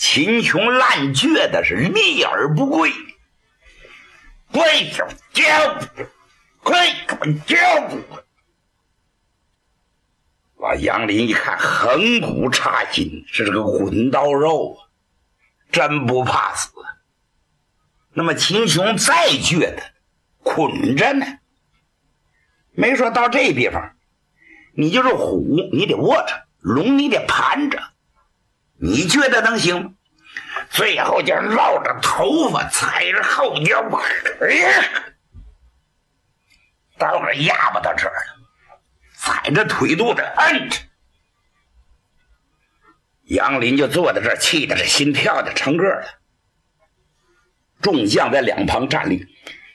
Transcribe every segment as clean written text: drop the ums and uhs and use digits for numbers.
秦琼烂倔的是立而不跪，跪下脚步，跪下脚步。老杨林一看，横骨插心，是个滚刀肉啊，真不怕死。那么秦琼再倔的捆着呢，没说到这地方，你就是虎你得握着，龙你得盘着，你觉得能行吗？最后就绕着头发，踩着后脚，待会儿压不到这儿了，踩着腿肚子摁着。杨林就坐在这儿，气的是心跳的成个了。众将在两旁站立，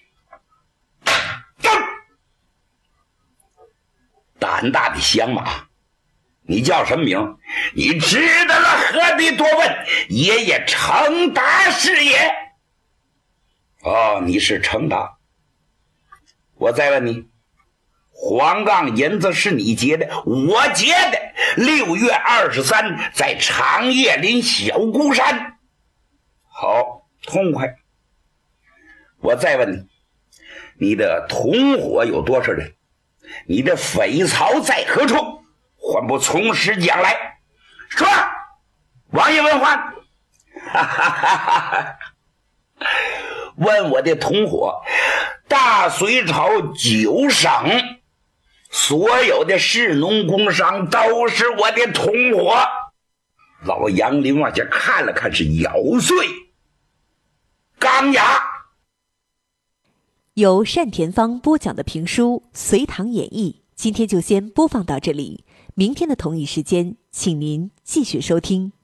胆大的响马，你叫什么名？你知道了何必多问？爷爷程达是也。哦，你是程达。我再问你，黄杠银子是你结的？我结的。6月23在长叶林小孤山。好，痛快。我再问你，你的同伙有多少人？你的匪曹在何处？还不从实讲来。说，王爷问话。问我的同伙，大隋朝9省所有的士农工商都是我的同伙。老杨林往下看了看，是咬碎钢牙。 由单田芳播讲的评书《隋唐演义》，今天就先播放到这里。明天的同一时间，请您继续收听。